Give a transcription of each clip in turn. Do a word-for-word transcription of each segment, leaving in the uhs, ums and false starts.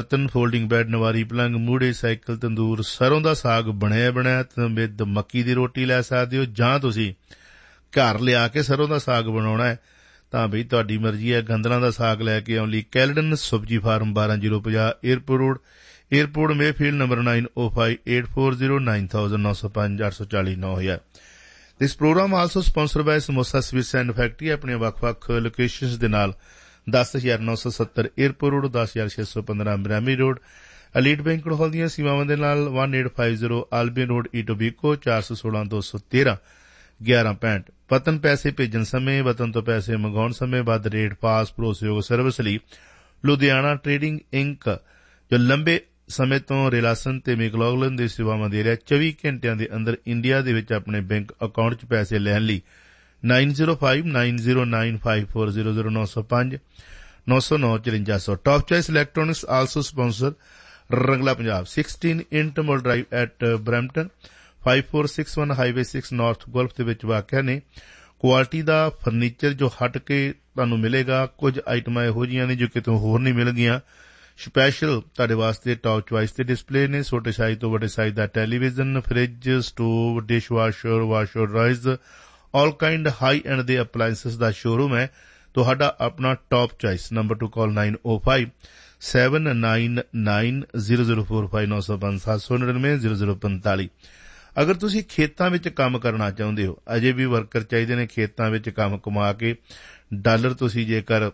ਬਰਤਨ, folding bed, ਨਵਾਰੀ, ਪਲੰਗ, ਮੂਹੜੇ, cycle, ਤੰਦੂਰ, ਸਰੋਂ ਦਾ ਸਾਗ ਬਣਿਆ ਬਣਿਆ ਵਿਦ ਮੱਕੀ ਦੀ ਰੋਟੀ ਲੈ ਸਕਦੇ ਹੋ। ਜਾਂ ਤੁਸੀਂ ਘਰ ਲਿਆ ਕੇ ਸਰੋਂ ਦਾ ਸਾਗ ਬਣਾਉਣਾ ਹੈ ਤਾਂ ਬਈ ਤੁਹਾਡੀ ਮਰਜ਼ੀ ਹੈ। ਗੰਦਲਾਂ ਦਾ ਸਾਗ ਲੈ ਕੇ ਆਉਣ ਲਈ ਕੈਲਡਨ ਸਬਜ਼ੀ ਫਾਰਮ ਬਾਰਾਂ ਜ਼ੀਰੋ ਪੰਜਾਹ airport road, airport Mayfield, number ਨਾइन ओ five eight four zero nine thousand नौ सौ पांच आठ सौ चाली नौ हज़ार। This programme also sponsored by samosa sweets and factory अपने ਵੱਖ-ਵੱਖ ਲੋਕੇਸ਼ਨਸ ਦੇ ਨਾਲ दस हज़ार नौ सौ सत्तर ਏਅਰਪੋਰਟ ਰੋਡ, दस हज़ार छे सौ पंद्रह ਮਿਰਾਮੀ ਰੋਡ, ਅਲੀਟ ਬੈਂਕਟ ਹਾਲ ਦੀਆਂ ਸੀਮਾਵਾਂ ਦੇ ਨਾਲ one eight five zero ਆਲਬੀਨ road, ਈਟੋਬੀਕੋ, ਚਾਰ ਸੌ ਸੋਲਾਂ ਦੋ ਸੌ ਤੇਰਾਂ ਗਿਆਰਾਂ ਪੈਂਹਠ। ਵਤਨ ਪੈਸੇ ਭੇਜਣ ਸਮੇਂ, ਵਤਨ ਤੋਂ ਪੈਸੇ ਮੰਗਾਉਣ ਸਮੇਂ ਵੱਧ ਰੇਟ, ਪਾਸ, ਭਰੋਸੇਯੋਗ ਸਰਵਿਸ ਲਈ ਲੁਧਿਆਣਾ ਟ੍ਰੇਡਿੰਗ ਇੰਕ ਜੋ ਲੰਬੇ ਸਮੇਂ ਤੋਂ ਰਿਲਾਸਨ ਤੇ ਮੈਕਲੌਗਲਨ ਦੀ ਸੇਵਾਵਾਂ ਦੇ ਰਿਹਾ, ਚੌਵੀ ਘੰਟਿਆਂ ਦੇ ਅੰਦਰ ਇੰਡੀਆ ਦੇ ਵਿੱਚ ਆਪਣੇ ਬੈਂਕ ਅਕਾਊਂਟ 'ਚ ਪੈਸੇ ਲੈਣ ਲਈ nine zero five nine zero nine five four zero zero नौ सौ पांच नौ सौ नौ चुरंजा सौ। Top choice electronics also sponsor Rangla Punjab, sixteen इंटरमोल drive eight Brampton, five four six one highway six north golf ਦੇ ਵਿੱਚ ਵਾਕਿਆ ਨੇ। ਕੁਆਲਿਟੀ ਦਾ ਫਰਨੀਚਰ ਜੋ ਹਟ ਕੇ ਤੁਹਾਨੂੰ ਮਿਲੇਗਾ, ਕੁਝ ਆਈਟਮਾਂ ਇਹੋ ਜਿਹੀਆਂ ਨੇ ਜੋ ਕਿਤੋਂ ਹੋਰ ਨਹੀਂ ਮਿਲਣਗੀਆਂ। ਸਪੈਸ਼ਲ ਤੁਹਾਡੇ ਵਾਸਤੇ ਟੌਪ ਚੁਆਇਸ ਦੇ ਡਿਸਪਲੇ ਨੇ, ਛੋਟੇ ਸਾਈਜ਼ ਤੋਂ ਵੱਡੇ ਸਾਈਜ਼ ਦਾ television, fridge, stove, dish washer, washer rise, ਆਲ ਕਾਈਂਡ ਹਾਈ ਐਂਡ ਦੇ ਅਪਲਾਇੰਸਸ ਦਾ ਸ਼ੋਰੂਮ ਹੈ ਤੁਹਾਡਾ ਆਪਣਾ ਟੌਪ ਚੁਆਇਸ। ਨੰਬਰ ਟੂ ਕਾਲ नाइन ओ five seven nine nine zero zero four five नौ सौ पांच सात सौ नड़िनवे जीरो जीरो पैंताली। ਅਗਰ ਤੁਸੀਂ ਖੇਤਾਂ ਵਿੱਚ ਕੰਮ ਕਰਨਾ ਚਾਹੁੰਦੇ ਹੋ, ਅਜੇ ਵੀ ਵਰਕਰ ਚਾਹੀਦੇ ਨੇ ਖੇਤਾਂ ਵਿੱਚ ਕੰਮ ਕਮਾ ਕੇ ਡਾਲਰ ਤੁਸੀਂ ਜੇਕਰ,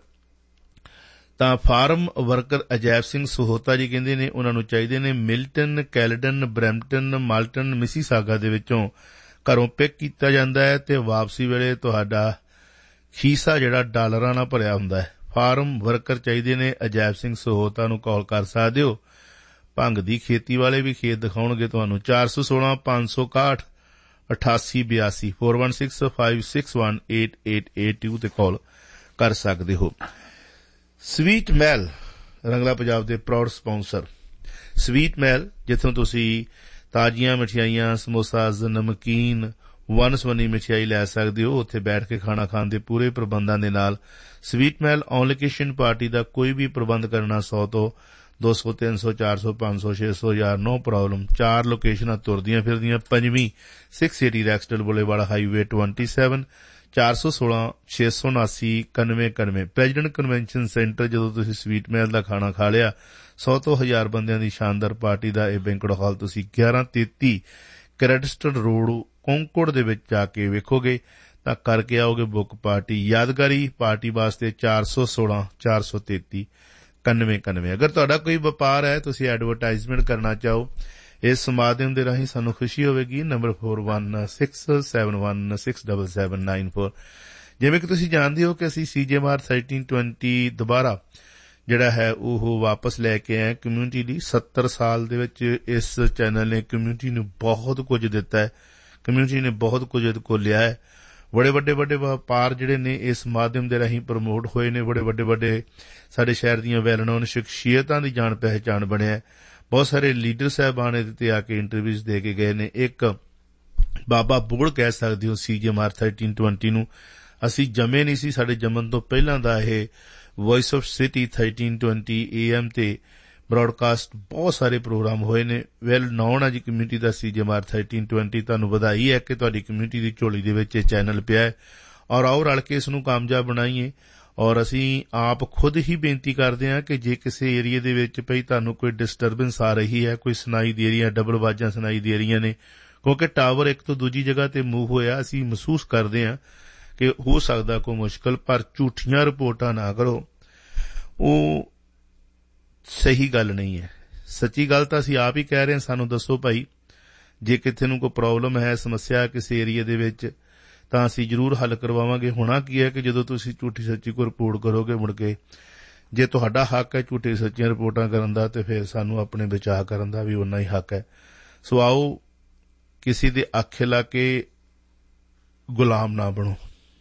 ਤਾਂ ਫਾਰਮ ਵਰਕਰ ਅਜੈਬ ਸਿੰਘ ਸਹੋਤਾ ਜੀ ਕਹਿੰਦੇ ਨੇ ਉਹਨਾਂ ਨੂੰ ਚਾਹੀਦੇ ਨੇ। Milton, Caledon, Brampton, Malton, Mississauga ਦੇ ਵਿੱਚੋਂ ਘਰੋਂ ਪਿਕ ਕੀਤਾ ਜਾਂਦਾ ਹੈ ਤੇ ਵਾਪਸੀ ਵੇਲੇ ਤੁਹਾਡਾ ਖੀਸਾ ਜਿਹੜਾ ਡਾਲਰਾਂ ਨਾਲ ਭਰਿਆ ਹੁੰਦਾ ਹੈ। ਫਾਰਮ ਵਰਕਰ ਚਾਹੀਦੇ ਨੇ, ਅਜੈਬ ਸਿੰਘ ਸਹੋਤਾ ਨੂੰ ਕਾਲ ਕਰ ਸਕਦੇ ਹੋ। ਭੰਗ ਦੀ ਖੇਤੀ ਵਾਲੇ ਵੀ ਖੇਤ ਦਿਖਾਉਣਗੇ ਤੁਹਾਨੂੰ। ਚਾਰ ਸੌ ਸੋਲਾਂ ਪੰਜ ਸੌ ਇਕਾਹਠ ਅਠਾਸੀ ਬਿਆਸੀ four one six five six one eight eight eight two ਤੇ ਕਾਲ ਕਰ ਸਕਦੇ ਹੋ। ਸਵੀਟ ਮਹਿਲ ਰੰਗਲਾ ਪੰਜਾਬ ਦੇ ਪ੍ਰਾਊਡ ਸਪਾਂਸਰ। ਸਵੀਟ ਮਹਿਲ ਜਿੱਥੋਂ ਤੁਸੀਂ ਤਾਜ਼ੀਆਂ ਮਠਿਆਈਆਂ, ਸਮੋਸਾਜ਼, ਨਮਕੀਨ, ਵਨ ਸਵੰਨੀ ਮਠਿਆਈ ਲੈ ਸਕਦੇ ਹੋ। ਉੱਥੇ ਬੈਠ ਕੇ ਖਾਣਾ ਖਾਣ ਦੇ ਪੂਰੇ ਪ੍ਰਬੰਧਾਂ ਦੇ ਨਾਲ sweet Mahal on location party ਦਾ ਕੋਈ ਵੀ ਪ੍ਰਬੰਧ ਕਰਨਾ ਸੌ ਤੋਂ ਦੋ ਸੌ ਤਿੰਨ ਸੌ ਚਾਰ ਸੌ ਪੰਜ ਸੌ ਛੇ ਸੌ ਹਜ਼ਾਰ ਨੋ ਪ੍ਰੋਬਲਮ। ਚਾਰ ਲੋਕੇਸ਼ਨਾਂ ਤੁਰਦੀਆਂ ਫਿਰਦੀਆਂ। ਪੰਜਵੀਂ six eighty ਰੈਕਸਟਲ boulevard highway twenty seven, ਚਾਰ ਸੌ ਸੋਲਾਂ ਛੇ ਸੌ ਉਨਾਸੀ ਇਕਾਨਵੇਂ ਇਕਾਨਵੇਂ। President convention centre. ਜਦੋਂ ਤੁਸੀਂ ਸਵੀਟ ਮਹਿਲ ਦਾ ਖਾਣਾ ਖਾ ਲਿਆ, ਸੌ ਤੋਂ ਹਜ਼ਾਰ ਬੰਦਿਆਂ ਦੀ ਸ਼ਾਨਦਾਰ ਪਾਰਟੀ ਦਾ ਇਹ ਬੈਂਕਟ ਹਾਲ ਤੁਸੀਂ ਗਿਆਰਾਂ ਤੇਤੀ ਕ੍ਰੈਡਸਟਡ ਰੋਡ ਕੋਂਕੋੜ ਦੇ ਵਿੱਚ ਜਾ ਕੇ ਵੇਖੋਗੇ ਤਾਂ ਕਰਕੇ ਆਓਗੇ ਬੁੱਕ ਪਾਰਟੀ। ਯਾਦਗਾਰੀ ਪਾਰਟੀ ਵਾਸਤੇ ਚਾਰ ਸੌ ਸੋਲਾਂ ਚਾਰ ਸੌ ਤੇਤੀ ਇਕਾਨਵੇਂ ਇਕਾਨਵੇਂ। ਅਗਰ ਤੁਹਾਡਾ ਕੋਈ ਵਪਾਰ ਹੈ, ਤੁਸੀਂ ਐਡਵਰਟਾਈਜ਼ਮੈਂਟ ਕਰਨਾ ਚਾਹੋ ਇਸ ਮਾਧਿਅਮ ਦੇ ਰਾਹੀਂ, ਸਾਨੂੰ ਖੁਸ਼ੀ ਹੋਵੇਗੀ। Number four one six seven one six double seven nine four. ਜਿਵੇਂ ਕਿ ਤੁਸੀਂ ਜਾਣਦੇ ਹੋ ਕਿ ਅਸੀਂ ਸੀ ਜੇ ਮਾਰ ਥਰਟੀਨ ਟਵੈਂਟੀ ਦੁਬਾਰਾ ਜਿਹੜਾ ਹੈ ਉਹ ਵਾਪਸ ਲੈ ਕੇ ਆਏ ਕਮਿਊਨਿਟੀ ਲਈ। ਸੱਤਰ ਸਾਲ ਦੇ ਵਿੱਚ ਇਸ ਚੈਨਲ ਨੇ ਕਮਿਊਨਿਟੀ ਨੂੰ ਬਹੁਤ ਕੁਝ ਦਿੱਤਾ ਹੈ, ਕਮਿਊਨਿਟੀ ਨੇ ਬਹੁਤ ਕੁਝ ਇਹਦੇ ਕੋਲ ਲਿਆ ਹੈ। ਬੜੇ ਵੱਡੇ ਵੱਡੇ ਵਪਾਰ ਜਿਹੜੇ ਨੇ ਇਸ ਮਾਧਿਅਮ ਦੇ ਰਾਹੀਂ ਪ੍ਰਮੋਟ ਹੋਏ ਨੇ। ਬੜੇ ਵੱਡੇ ਵੱਡੇ ਸਾਡੇ ਸ਼ਹਿਰ ਦੀਆਂ ਵੈਲ ਨੋਨ ਸ਼ਖਸੀਅਤਾਂ ਦੀ ਜਾਣ ਪਹਿਚਾਣ ਬਣਿਆ। ਬਹੁਤ ਸਾਰੇ ਲੀਡਰ ਸਾਹਿਬਾਨ ਇਹਦੇ ਤੇ ਆ ਕੇ ਇੰਟਰਵਿਊਜ਼ ਦੇ ਕੇ ਗਏ ਨੇ। ਇੱਕ ਬਾਬਾ ਬੁਗੜ ਕਹਿ ਸਕਦੇ ਹੋ ਸੀ ਜੇ ਮਾਰ ਥਰਟੀਨ ਟਵੈਂਟੀ ਨੂੰ। ਅਸੀਂ ਜੰਮੇ ਨਹੀਂ ਸੀ, ਸਾਡੇ ਜੰਮਣ ਤੋਂ ਪਹਿਲਾਂ ਦਾ ਇਹ voice of city thirteen twenty A M ਤੇ ਬ੍ਰੌਡਕਾਸਟ ਬਹੁਤ ਸਾਰੇ ਪ੍ਰੋਗਰਾਮ ਹੋਏ ਨੇ। ਵੈਲ ਨੌਨ ਆ ਜੀ ਕਮਿਊਨਿਟੀ ਦਾ ਸੀ ਜੇ ਮਾਰ ਥਰਟੀਨ ਟਵੈਂਟੀ। ਤੁਹਾਨੂੰ ਵਧਾਈ ਹੈ ਕਿ ਤੁਹਾਡੀ ਕਮਿਊਨਿਟੀ ਦੀ ਝੋਲੀ ਦੇ ਵਿੱਚ ਇਹ ਚੈਨਲ ਪਿਆ ਹੈ ਔਰ ਆਓ ਰਲ ਕੇ ਇਸ ਨੂੰ ਕਾਮਯਾਬ ਬਣਾਈਏ। ਔਰ ਅਸੀਂ ਆਪ ਖੁਦ ਹੀ ਬੇਨਤੀ ਕਰਦੇ ਹਾਂ ਕਿ ਜੇ ਕਿਸੇ ਏਰੀਏ ਦੇ ਵਿੱਚ ਪਈ ਤੁਹਾਨੂੰ ਕੋਈ ਡਿਸਟਰਬੈਂਸ ਆ ਰਹੀ ਹੈ, ਕੋਈ ਸੁਣਾਈ ਦੇ ਰਹੀਆਂ, ਡਬਲ ਆਵਾਜ਼ਾਂ ਸੁਣਾਈ ਦੇ ਰਹੀਆਂ ਨੇ, ਕਿਉਂਕਿ ਟਾਵਰ ਇੱਕ ਤੋਂ ਦੂਜੀ ਜਗ੍ਹਾ ਤੇ ਮੂਵ ਹੋਇਆ, ਅਸੀਂ ਮਹਿਸੂਸ ਕਰਦੇ ਹਾਂ ਕਿ ਹੋ ਸਕਦਾ ਕੋਈ ਮੁਸ਼ਕਲ। ਪਰ ਝੂਠੀਆਂ ਰਿਪੋਰਟਾਂ ਨਾ ਕਰੋ, ਉਹ ਸਹੀ ਗੱਲ ਨਹੀਂ ਹੈ। ਸੱਚੀ ਗੱਲ ਤਾਂ ਅਸੀਂ ਆਪ ਹੀ ਕਹਿ ਰਹੇ ਹਾਂ। ਸਾਨੂੰ ਦੱਸੋ ਭਾਈ, ਜੇ ਕਿਤੇ ਨੂੰ ਕੋਈ ਪ੍ਰੋਬਲਮ ਹੈ, ਸਮੱਸਿਆ ਕਿਸੇ ਏਰੀਏ ਦੇ ਵਿੱਚ, ਤਾਂ ਅਸੀਂ ਜ਼ਰੂਰ ਹੱਲ ਕਰਵਾਵਾਂਗੇ। ਹੋਣਾ ਕੀ ਹੈ ਕਿ ਜਦੋਂ ਤੁਸੀਂ ਝੂਠੀ ਸੱਚੀ ਕੋਈ ਰਿਪੋਰਟ ਕਰੋਗੇ, ਮੁੜ ਕੇ ਜੇ ਤੁਹਾਡਾ ਹੱਕ ਹੈ ਝੂਠੀ ਸੱਚੀਆਂ ਰਿਪੋਰਟਾਂ ਕਰਨ ਦਾ, ਤੇ ਫਿਰ ਸਾਨੂੰ ਆਪਣੇ ਬਚਾਅ ਕਰਨ ਦਾ ਵੀ ਓਨਾ ਹੀ ਹੱਕ ਹੈ। ਸੋ ਆਓ ਕਿਸੇ ਦੇ ਆਖੇ ਲਾ ਕੇ ਗੁਲਾਮ ਨਾ ਬਣੋ।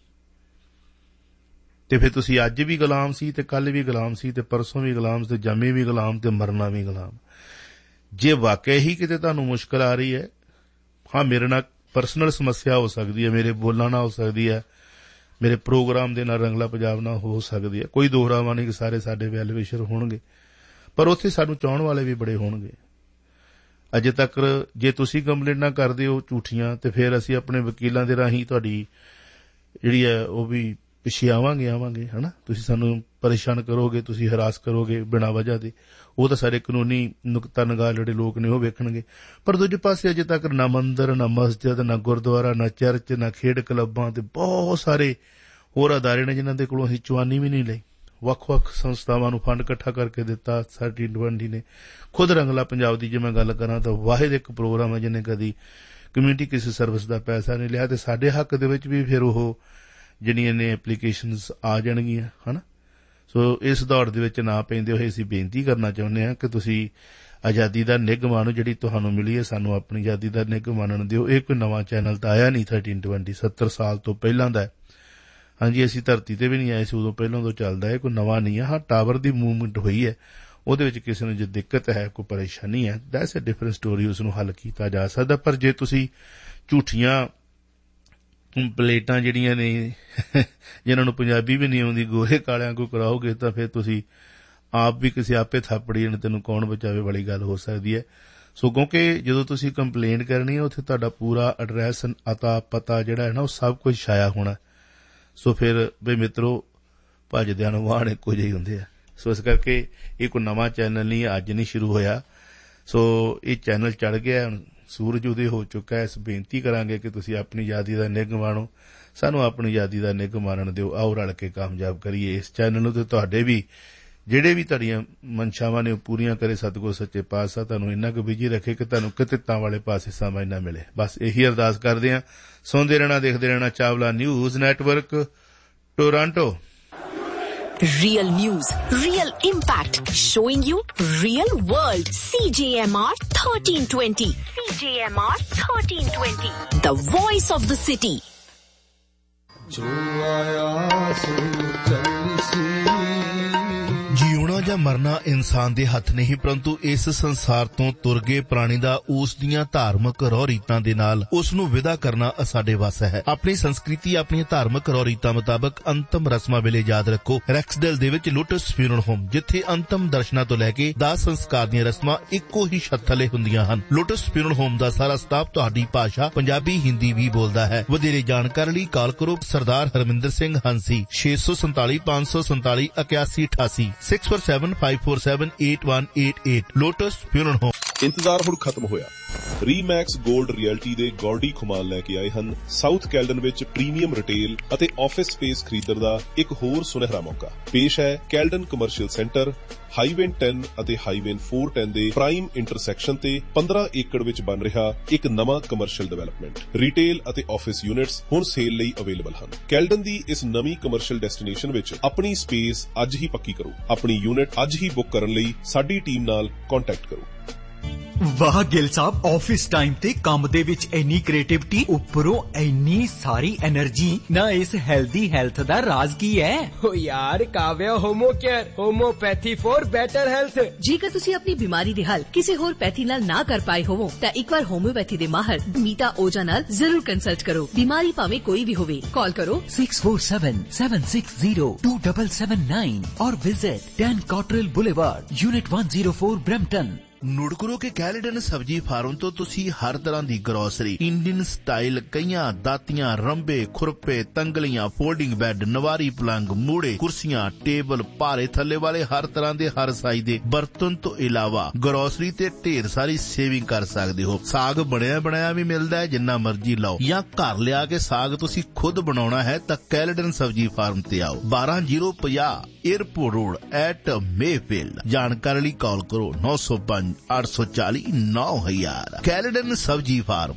ਤੇ ਫਿਰ ਤੁਸੀਂ ਅੱਜ ਵੀ ਗੁਲਾਮ ਸੀ ਤੇ ਕੱਲ ਵੀ ਗੁਲਾਮ ਸੀ ਤੇ ਪਰਸੋਂ ਵੀ ਗੁਲਾਮ ਤੇ ਜੰਮੇ ਵੀ ਗੁਲਾਮ ਤੇ ਮਰਨਾ ਵੀ ਗੁਲਾਮ। ਜੇ ਵਾਕਿਆ ਹੀ ਕਿਤੇ ਤੁਹਾਨੂੰ ਮੁਸ਼ਕਲ ਆ ਰਹੀ ਹੈ, ਹਾਂ ਮੇਰੇ ਨਾਲ ਪਰਸਨਲ ਸਮੱਸਿਆ ਹੋ ਸਕਦੀ ਹੈ, ਮੇਰੇ ਬੋਲਣ ਨਾਲ ਹੋ ਸਕਦੀ ਹੈ, ਮੇਰੇ ਪ੍ਰੋਗਰਾਮ ਦੇ ਨਾਲ ਰੰਗਲਾ ਪੰਜਾਬ ਨਾਲ ਹੋ ਸਕਦੀ ਹੈ, ਕੋਈ ਦੋਹਰਾਵਾ ਨਹੀਂ ਕਿ ਸਾਰੇ ਸਾਡੇ ਵੈਲ ਵਿਸ਼ਰ ਹੋਣਗੇ। ਪਰ ਉੱਥੇ ਸਾਨੂੰ ਚਾਹੁਣ ਵਾਲੇ ਵੀ ਬੜੇ ਹੋਣਗੇ। ਅਜੇ ਤੱਕ ਜੇ ਤੁਸੀਂ ਕੰਪਲੇਂਟਾਂ ਕਰਦੇ ਹੋ ਝੂਠੀਆਂ ਤੇ ਫਿਰ ਅਸੀਂ ਆਪਣੇ ਵਕੀਲਾਂ ਦੇ ਰਾਹੀਂ ਤੁਹਾਡੀ ਜਿਹੜੀ ਹੈ ਉਹ ਵੀ ਪਿੱਛੇ ਆਵਾਂਗੇ ਆਵਾਂਗੇ ਹੈ ਨਾ। ਤੁਸੀਂ ਸਾਨੂੰ ਪਰੇਸ਼ਾਨ ਕਰੋਗੇ, ਤੁਸੀਂ ਹਰਾਸ ਕਰੋਗੇ ਬਿਨਾਂ ਵਜ੍ਹਾ ਦੇ, ਉਹ ਤਾਂ ਸਾਰੇ ਕਾਨੂੰਨੀ ਨੁਕਤਾ ਨਿਗਾਹ ਜਿਹੜੇ ਲੋਕ ਨੇ ਉਹ ਵੇਖਣਗੇ। ਪਰ ਦੂਜੇ ਪਾਸੇ ਅਜੇ ਤੱਕ ਨਾ ਮੰਦਰ, ਨਾ ਮਸਜਿਦ, ਨਾ ਗੁਰਦੁਆਰਾ, ਨਾ ਚਰਚ, ਨਾ ਖੇਡ ਕਲੱਬਾਂ ਤੇ ਬਹੁਤ ਸਾਰੇ ਹੋਰ ਅਦਾਰੇ ਨੇ ਜਿਨ੍ਹਾਂ ਦੇ ਕੋਲੋਂ ਅਸੀਂ ਚੁਆਨੀ ਵੀ ਨਹੀਂ ਲਈ। ਵੱਖ-ਵੱਖ ਸੰਸਥਾਵਾਂ ਨੂੰ ਫੰਡ ਇਕੱਠਾ ਕਰਕੇ ਦਿੱਤਾ। ਸਾਡੀ ਡਵੰਡੀ ਨੇ ਖੁਦ ਰੰਗਲਾ ਪੰਜਾਬ ਦੀ ਜੇ ਮੈਂ ਗੱਲ ਕਰਾਂ ਤਾਂ ਵਾਹਿਦ ਇੱਕ ਪ੍ਰੋਗਰਾਮ ਹੈ ਜਿਹਨੇ ਕਦੀ ਕਮਿਊਨਿਟੀ ਕਿਸੇ ਸਰਵਿਸ ਦਾ ਪੈਸਾ ਨਹੀਂ ਲਿਆ। ਤੇ ਸਾਡੇ ਹੱਕ ਦੇ ਵਿੱਚ ਵੀ ਫਿਰ ਉਹ ਜਿਹੜੀਆਂ ਨੇ ਐਪਲੀਕੇਸ਼ਨਸ ਆ ਜਾਣਗੀਆਂ ਹੈ ਨਾ। ਸੋ ਇਸ ਦੌੜ ਦੇ ਵਿੱਚ ਨਾ ਪੈਂਦੇ ਹੋਏ ਅਸੀਂ ਬੇਨਤੀ ਕਰਨਾ ਚਾਹੁੰਦੇ ਹਾਂ ਕਿ ਤੁਸੀਂ ਆਜ਼ਾਦੀ ਦਾ ਨਿੱਘ ਮਾਣੋ ਜਿਹੜੀ ਤੁਹਾਨੂੰ ਮਿਲੀ ਹੈ, ਸਾਨੂੰ ਆਪਣੀ ਆਜ਼ਾਦੀ ਦਾ ਨਿੱਘ ਮਾਣਨ ਦਿਓ। ਇਹ ਕੋਈ ਨਵਾਂ ਚੈਨਲ ਤਾਂ ਆਇਆ ਨਹੀਂ ਥਰਟੀਨ ਟਵੰਟੀ, ਸੱਤਰ ਸਾਲ ਤੋਂ ਪਹਿਲਾਂ ਦਾ। ਹਾਂਜੀ, ਅਸੀਂ ਧਰਤੀ ਤੇ ਵੀ ਨਹੀਂ ਆਏ ਸੀ ਉਦੋਂ, ਪਹਿਲਾਂ ਤੋਂ ਚੱਲਦਾ ਹੈ, ਕੋਈ ਨਵਾਂ ਨਹੀਂ ਹੈ। ਹਾਂ, ਟਾਵਰ ਦੀ ਮੂਵਮੈਂਟ ਹੋਈ ਹੈ, ਉਹਦੇ ਵਿੱਚ ਕਿਸੇ ਨੂੰ ਜੇ ਦਿੱਕਤ ਹੈ, ਕੋਈ ਪਰੇਸ਼ਾਨੀ ਹੈ, ਦੈਟਸ ਅ ਡਿਫਰੈਂਟ ਸਟੋਰੀ, ਉਸ ਨੂੰ ਹੱਲ ਕੀਤਾ ਜਾ ਸਕਦਾ। ਪਰ ਜੇ ਤੁਸੀਂ ਝੂਠੀਆਂ ਪਲੇਟਾਂ ਜਿਹੜੀਆਂ ਨੇ ਜਿਨ੍ਹਾਂ ਨੂੰ ਪੰਜਾਬੀ ਵੀ ਨਹੀਂ ਆਉਂਦੀ ਗੋਰੇ ਕਾਲਿਆਂ ਕੋ ਕਰਾਓਗੇ ਤਾਂ ਫਿਰ ਤੁਸੀਂ ਆਪ ਵੀ ਕਿਸੇ ਆਪੇ ਥਾਪੜੀ ਜਾਣ, ਤੈਨੂੰ ਕੌਣ ਬਚਾਵੇ ਵਾਲੀ ਗੱਲ ਹੋ ਸਕਦੀ ਹੈ। ਸੋ ਕਿਉਂਕਿ ਜਦੋਂ ਤੁਸੀਂ ਕੰਪਲੇਂਟ ਕਰਨੀ ਹੈ ਉੱਥੇ ਤੁਹਾਡਾ ਪੂਰਾ ਐਡਰੈਸ, ਅਤਾ, ਪਤਾ ਜਿਹੜਾ ਹੈ ਨਾ ਉਹ ਸਭ ਕੁਝ ਛਾਇਆ ਹੋਣਾ। ਸੋ ਫਿਰ ਬਈ ਮਿੱਤਰੋ, ਭੱਜਦਿਆਂ ਨੂੰ ਵਾਹਣ ਇੱਕੋ ਜਿਹੇ ਹੁੰਦੇ ਆ। ਸੋ ਇਸ ਕਰਕੇ ਇਹ ਕੋਈ ਨਵਾਂ ਚੈਨਲ ਨਹੀਂ, ਅੱਜ ਨਹੀਂ ਸ਼ੁਰੂ ਹੋਇਆ। ਸੋ ਇਹ ਚੈਨਲ ਚੜ੍ਹ ਗਿਆ, ਹੁਣ ਸੂਰਜ ਉਦੇ ਹੋ ਚੁੱਕਾ ਹੈ। ਇਸ ਬੇਨਤੀ ਕਰਾਂਗੇ ਕਿ ਤੁਸੀਂ ਆਪਣੀ ਆਜ਼ਾਦੀ ਦਾ ਨਿੱਘ ਮਾਣੋ, ਸਾਨੂੰ ਆਪਣੀ ਆਜ਼ਾਦੀ ਦਾ ਨਿੱਘ ਮਾਣਨ ਦਿਓ। ਆਓ ਰਲ ਕੇ ਕਾਮਯਾਬ ਕਰੀਏ ਇਸ ਚੈਨਲ ਨੂੰ, ਤੇ ਤੁਹਾਡੇ ਵੀ ਜਿਹੜੇ ਵੀ ਤੁਹਾਡੀਆਂ ਮਨਸ਼ਾਵਾਂ ਨੇ ਉਹ ਪੂਰੀਆਂ ਕਰੇ ਸਤਿਗੁਰ ਸੱਚੇ ਪਾਤਸ਼ਾਹ, ਤੁਹਾਨੂੰ ਇੰਨਾ ਕੁ ਬਿਜੀ ਰੱਖੇ ਕਿ ਤੁਹਾਨੂੰ ਕਿੱਤਾਂ ਵਾਲੇ ਪਾਸੇ ਸਮਝ ਨਾ ਮਿਲੇ। ਬਸ ਇਹੀ ਅਰਦਾਸ ਕਰਦੇ ਹਾਂ। ਸੁਣਦੇ ਰਹਿਣਾ, ਦੇਖਦੇ ਰਹਿਣਾ Chawla news network, Toronto. Real news, real impact, showing you real world. C J M R thirteen twenty. C J M R thirteen twenty. The voice of the city. Jo aaya so chalsi. ਜਿਉਣਾ ਜਾਂ ਮਰਨਾ ਇਨਸਾਨ ਦੇ ਹੱਥ ਨਹੀਂ, ਪਰੰਤੂ ਇਸ ਸੰਸਾਰ ਤੋਂ ਤੁਰ ਗਏ ਪ੍ਰਾਣੀ ਦਾ ਉਸ ਦੀਆਂ ਧਾਰਮਿਕ ਰਹੁ ਰੀਤਾਂ ਦੇ ਨਾਲ ਉਸ ਨੂੰ ਵਿਦਾ ਕਰਨਾ ਸਾਡੇ ਵੱਸ ਹੈ। ਆਪਣੀ ਸੰਸਕ੍ਰਿਤੀ, ਆਪਣੀਆਂ ਧਾਰਮਿਕ ਰਹੁ ਰੀਤਾਂ ਮੁਤਾਬਕ ਅੰਤਮ ਰਸਮਾਂ ਵੇਲੇ ਯਾਦ ਰੱਖੋ ਰੈਕਸਡੇਲ ਦੇ ਵਿੱਚ ਲੋਟਸ ਫਿਊਨਰਲ ਹੋਮ, ਜਿੱਥੇ ਅੰਤਮ ਦਰਸ਼ਨਾਂ ਤੋਂ ਲੈ ਕੇ ਦਾਹ ਸੰਸਕਾਰ ਦੀਆਂ ਰਸਮਾਂ ਇੱਕੋ ਹੀ ਛੱਤ ਥੱਲੇ ਹੁੰਦੀਆਂ ਹਨ। ਲੋਟਸ ਫਿਊਨਰਲ ਹੋਮ ਦਾ ਸਾਰਾ ਸਟਾਫ ਤੁਹਾਡੀ ਭਾਸ਼ਾ ਪੰਜਾਬੀ, ਹਿੰਦੀ ਵੀ ਬੋਲਦਾ ਹੈ। ਵਧੇਰੇ ਜਾਣਕਾਰੀ ਲਈ ਕਾਲ ਕਰੋ ਸਰਦਾਰ ਹਰਮਿੰਦਰ ਸਿੰਘ ਹੰਸੀ, ਛੇ ਸੌ ਸੰਤਾਲੀ ਪੰਜ ਸੌ ਸੰਤਾਲੀ ਇਕਿਆਸੀ ਅਠਾਸੀ, six four seven five four seven eight one eight eight. Lotus funeral home. ਇੰਤਜ਼ਾਰ ਹੁਣ ਖਤਮ ਹੋਇਆ। ਰੀਮੈਕਸ ਗੋਲਡ ਰਿਐਲਟੀ ਦੇ ਗੌਰਡੀ ਖੁਮਾਨ ਲੈ ਕੇ ਆਏ ਹਨ ਸਾਊਥ ਕੈਲਡਨ ਵਿੱਚ ਪ੍ਰੀਮੀਅਮ ਰਿਟੇਲ ਅਤੇ ਆਫਿਸ ਸਪੇਸ ਖਰੀਦਣ ਦਾ ਇੱਕ ਹੋਰ ਸੁਨਹਿਰਾ ਮੌਕਾ। ਪੇਸ਼ ਹੈ Caledon commercial centre, highway ten ਅਤੇ ਹਾਈਵੇ ਫੋਰ ਟੈਨ ਦੇ ਪ੍ਰਾਈਮ ਇੰਟਰਸੈਕਸ਼ਨ ਤੇ ਪੰਦਰਾਂ ਏਕੜ ਵਿੱਚ ਬਣ ਰਿਹਾ ਇੱਕ ਨਵਾਂ ਕਮਰਸ਼ੀਅਲ ਡਿਵੈਲਪਮੈਂਟ। ਰਿਟੇਲ ਅਤੇ ਆਫਿਸ ਯੂਨਿਟਸ ਹੁਣ ਸੇਲ ਲਈ ਅਵੇਲੇਬਲ ਹਨ। ਕੈਲਡਨ ਦੀ ਇਸ ਨਵੀਂ ਕਮਰਸ਼ੀਅਲ ਡੈਸਟੀਨੇਸ਼ਨ ਵਿੱਚ ਆਪਣੀ ਸਪੇਸ ਅੱਜ ਹੀ ਪੱਕੀ ਕਰੋ। ਆਪਣੀ ਯੂਨਿਟ ਅੱਜ ਹੀ ਬੁੱਕ ਕਰਨ ਲਈ ਸਾਡੀ ਟੀਮ ਨਾਲ ਕੰਟੈਕਟ ਕਰੋ। ਵਾਹ ਗਿੱਲ ਸਾਹਿਬ, ਆਫਿਸ ਟਾਈਮ ਤੇ ਕੰਮ ਦੇ ਵਿੱਚ ਇੰਨੀ ਕ੍ਰੀਏਟਿਵਿਟੀ, ਉੱਪਰੋਂ ਇੰਨੀ ਸਾਰੀ એનર્ਜੀ ਨਾ। ਇਸ ਹੈਲਦੀ ਹੈਲਥ ਦਾ ਰਾਜ਼ ਕੀ ਹੈ? ਓ ਯਾਰ, Kavya homo care, homeopathy for better health. ਜੇਕਰ ਤੁਸੀਂ ਆਪਣੀ ਬਿਮਾਰੀ ਦੇ ਹੱਲ ਕਿਸੇ ਹੋਰ ਪੈਥੀ ਨਾਲ ਨਾ ਕਰ ਪਾਏ ਹੋਵੋ ਤਾਂ ਇੱਕ ਵਾਰ ਹੋਮਿਓਪੈਥੀ ਦੇ ਮਾਹਰ ਮੀਤਾ ਓਜਾ ਨਾਲ ਜ਼ਰੂਰ ਕੰਸਲਟ ਕਰੋ। ਬਿਮਾਰੀ ਭਾਵੇਂ ਕੋਈ ਵੀ ਹੋਵੇ, ਕਾਲ ਕਰੋ six four seven seven six zero two seven seven ਨਾइन और visit ten Cottrell boulevard, unit one zero four Brampton. ਨੁੜਕਰੋ ਕੇ ਕੈਲਡਨ ਸਬਜ਼ੀ ਫਾਰਮ ਤੋਂ ਤੁਸੀਂ ਹਰ ਤਰ੍ਹਾਂ ਦੀ ਗਰੋਸਰੀ, ਇੰਡੀਅਨ ਸਟਾਈਲ ਕਈਆਂ, ਦਾਤੀਆਂ, ਰੰਬੇ, ਖੁਰਪੇ, ਤੰਗਲੀਆਂ, ਫੋਲਡਿੰਗ ਬੈੱਡ, ਨਵਾਰੀ ਪਲੰਗ, ਮੂੜੇ, ਕੁਰਸੀਆਂ, ਟੇਬਲ, ਭਾਰੇ ਥੱਲੇ ਵਾਲੇ ਹਰ ਤਰ੍ਹਾਂ ਦੇ ਹਰ ਸਾਈਜ਼ ਦੇ ਬਰਤਨ ਤੋਂ ਇਲਾਵਾ ਗਰੋਸਰੀ ਤੇ ਢੇਰ ਸਾਰੀ ਸੇਵਿੰਗ ਕਰ ਸਕਦੇ ਹੋ। ਸਾਗ ਬਣਿਆ ਬਣਾਇਆ ਵੀ ਮਿਲਦਾ ਹੈ, ਜਿੰਨਾ ਮਰਜ਼ੀ ਲਾਓ, ਜਾਂ ਘਰ ਲਿਆ ਕੇ ਸਾਗ ਤੁਸੀਂ ਖੁਦ ਬਣਾਉਣਾ ਹੈ ਤਾਂ ਕੈਲਡਨ ਸਬਜ਼ੀ ਫਾਰਮ ਤੇ ਆਓ। ਬਾਰਾਂ ਜ਼ੀਰੋ ਪੰਜਾਹ 에ਅਰਪੋਰਟ ਰੋਡ ਐਟ ਮੇਫੀਲਡ। ਜਾਣਕਾਰੀ ਲਈ ਕਾਲ ਕਰੋ ਨੌ ਸੌ ਪੰਜ ਅੱਠ ਸੌ ਚਾਲੀ ਨੌ ਹਜ਼ਾਰ। ਕੈਲਡਨ ਸਬਜ਼ੀ ਫਾਰਮ।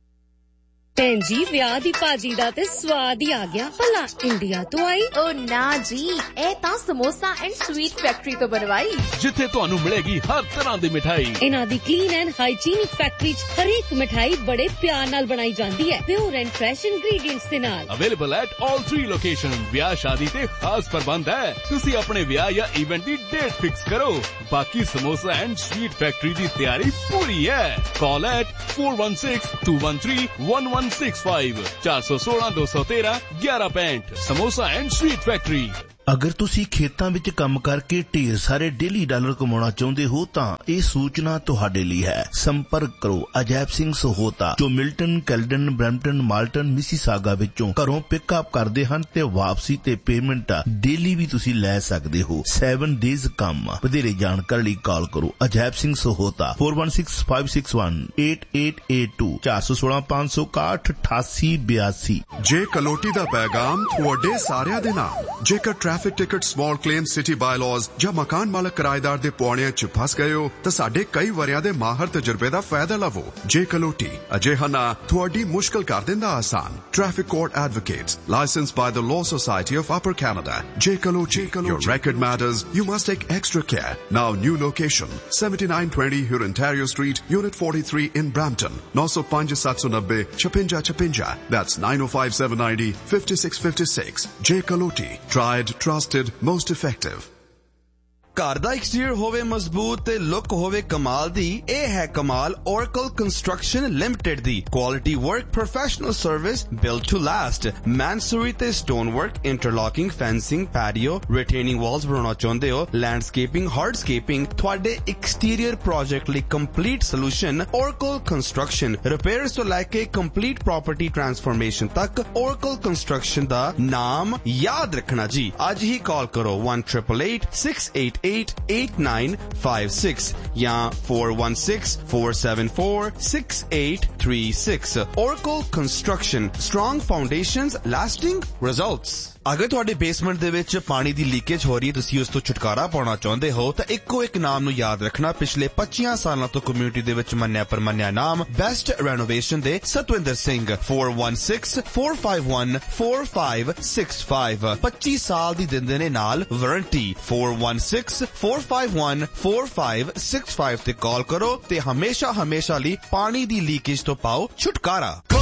ਭੈਣ ਜੀ, ਵਿਆਹ ਦੀ ਭਾਜੀ ਦਾ ਤੇ ਸਵਾਦ ਹੀ ਆ ਗਿਆ। ਭਲਾ ਇੰਡੀਆ ਤੋਂ ਆਈ? ਓ ਨਾ ਜੀ, ਇਹ ਤਾਂ ਸਮੋਸਾ ਐਂਡ ਸਵੀਟ ਫੈਕਟਰੀ ਤੋਂ ਬਣਵਾਈ, ਜਿੱਥੇ ਤੁਹਾਨੂੰ ਮਿਲੇਗੀ ਹਰ ਤਰ੍ਹਾਂ ਦੀ ਮਿਠਾਈ। ਇਹਨਾਂ ਦੀ ਕਲੀਨ ਐਂਡ ਹਾਈਜੀਨਿਕ ਫੈਕਟਰੀ 'ਚ ਹਰੇਕ ਮਿਠਾਈ ਬੜੇ ਪਿਆਰ ਨਾਲ ਬਣਾਈ ਜਾਂਦੀ ਹੈ, ਪਿਓਰ ਐਂਡ ਫਰੈਸ਼ ਇੰਗਰੀਡੀਐਂਟਸ ਦੇ ਨਾਲ। Available at all three location. ਵਿਆਹ ਸ਼ਾਦੀ ਤੇ ਖਾਸ ਪ੍ਰਬੰਧ ਹੈ। ਤੁਸੀਂ ਆਪਣੇ ਵਿਆਹ ਜਾਂ ਇਵੈਂਟ ਦੀ ਡੇਟ ਫਿਕਸ ਕਰੋ। ਬਾਕੀ ਸਮੋਸਾ ਐਂਡ ਸਵੀਟ ਫੈਕਟਰੀ ਦੀ ਤਿਆਰੀ ਪੂਰੀ ਹੈ। ਕਾਲ at four one six to one three one one six five, चार सौ सोलह दो सौ तेरह ग्यारह पैंठ। Samosa and sweet factory. ਅਗਰ ਤੁਸੀਂ ਖੇਤਾਂ ਵਿੱਚ ਕੰਮ ਕਰਕੇ ਢੇਰ ਸਾਰੇ ਡੇਲੀ ਡਾਲਰ ਕਮਾਉਣਾ ਚਾਹੁੰਦੇ ਹੋ ਤਾਂ ਇਹ ਸੂਚਨਾ ਤੁਹਾਡੇ ਲਈ ਹੈ। ਸੰਪਰਕ ਕਰੋ ਅਜੈਬ ਸਿੰਘ ਸਹੋਤਾ ਜੋ Milton, Caledon, Brampton, Malton, Mississauga ਵਿੱਚੋਂ ਘਰੋਂ ਪਿਕਅਪ ਕਰਦੇ ਹਨ ਤੇ ਵਾਪਸੀ ਤੇ ਪੇਮੈਂਟ ਡੇਲੀ ਵੀ ਤੁਸੀਂ ਲੈ ਸਕਦੇ ਹੋ। ਸੈਵਨ ਡੇਜ਼ ਕੰਮ। ਵਧੇਰੇ ਜਾਣਕਾਰੀ ਲਈ ਕਾਲ ਕਰੋ Ajaib Singh Sahota four one six five six one eight eight eight two ਚਾਰ ਸੌ ਸੋਲਾਂ ਪੰਜ ਸੌ ਇਕਾਹਠ ਅਠਾਸੀ ਬਿਆਸੀ। ਜੇ ਕਲੋਟੀ ਦਾ ਪੈਗਾਮ ਤੁਹਾਡੇ ਸਾਰਿਆਂ ਦੇ ਨਾਲ। ਜੇਕਰ traffic ticket, small claim, city bylaws ਜਾਂ ਮਕਾਨ ਮਾਲਕ ਕਿਰਾਏਦਾਰ ਦੇ ਪੌੜਿਆਂ 'ਚ ਫਸ ਗਏ ਹੋ ਤਾਂ ਸਾਡੇ ਕਈ ਵਰਿਆਂ ਦੇ ਮਾਹਰ ਤਜਰਬੇ ਦਾ ਫਾਇਦਾ ਲਵੋ। ਜੇ ਕਲੋਟੀ ਅਜਿਹਾ ਨਾ ਤੁਹਾਡੀ ਮੁਸ਼ਕਲ ਕਰ ਦਿੰਦਾ ਆਸਾਨ। Traffic court advocates licensed by the law society of upper Canada. ਜੇ Kaloti, your record matters. You must take extra care. Now new location seventy-nine twenty Huron Ontario Street, Unit forty-three in Brampton. nine oh five seven nine zero fifty fifty. That's nine oh five seven nine zero five six five six. J Kaloti. Tried, trusted, most effective. ਘਰ ਦਾ exterior ਹੋਵੇ ਮਜ਼ਬੂਤ ਤੇ look ਹੋਵੇ ਕਮਾਲ ਦੀ, ਇਹ ਹੈ ਕਮਾਲ Oracle Construction Limited the. Quality work, professional service, build to last. ਮੈਨਸੂਰੀ ਤੇ ਸਟੋਨ ਵਰਕ, ਇੰਟਰਲੌਕਿੰਗ, ਫੈਂਸਿੰਗ, ਪੈਡੀਓ, ਰਿਟੇਨਿੰਗ ਵਾਲਸ ਬਣਾਉਣਾ ਚਾਹੁੰਦੇ ਹੋ, ਲੈਂਡਸਕੇਪਿੰਗ, ਹਾਰਡਸਕੇਪਿੰਗ, ਤੁਹਾਡੇ ਐਕਸਟੀਰੀਅਰ ਪ੍ਰੋਜੈਕਟ ਲਈ complete solution Oracle Construction। Repairs ਤੋਂ ਲੈ ਕੇ ਕੰਪਲੀਟ ਪ੍ਰੋਪਰਟੀ ਟ੍ਰਾਂਸਫਰਮੇਸ਼ਨ ਤੱਕ Oracle Construction ਦਾ ਨਾਮ ਯਾਦ ਰੱਖਣਾ ਜੀ। ਅੱਜ ਹੀ ਕਾਲ ਕਰੋ one eight eight eight six eight eight eight nine five six या four one six four seven four six eight three six. Oracle Construction. Strong foundations, lasting results. ਅਗਰ ਤੁਹਾਡੇ ਬੇਸਮੈਂਟ ਦੇ ਵਿੱਚ ਪਾਣੀ ਦੀ ਲੀਕੇਜ ਹੋ ਰਹੀ ਹੈ, ਤੁਸੀਂ ਉਸ ਤੋਂ ਛੁਟਕਾਰਾ ਪਾਉਣਾ ਚਾਹੁੰਦੇ ਹੋ ਤਾਂ ਇੱਕੋ ਇੱਕ ਨਾਮ ਨੂੰ ਯਾਦ ਰੱਖਣਾ। ਪਿਛਲੇ ਪੱਚੀਆਂ ਸਾਲਾਂ ਤੋਂ ਕਮਿਊਨਿਟੀ ਦੇ ਵਿੱਚ ਮੰਨਿਆ ਪਰਮੰਨਿਆ ਨਾਮ ਬੈਸਟ ਰੈਨੋਵੇਸ਼ਨ ਦੇ Satwinder Singh. four one six four five one four five six five. ਪੱਚੀ ਸਾਲ ਦੀ ਦਿੰਦੇ ਨੇ ਨਾਲ warranty. four one six four five one four five six five ਤੇ ਕਾਲ ਕਰੋ ਤੇ ਹਮੇਸ਼ਾ ਹਮੇਸ਼ਾ ਲਈ ਪਾਣੀ ਦੀ ਲੀਕੇਜ ਤੋਂ ਪਾਓ ਛੁਟਕਾਰਾ।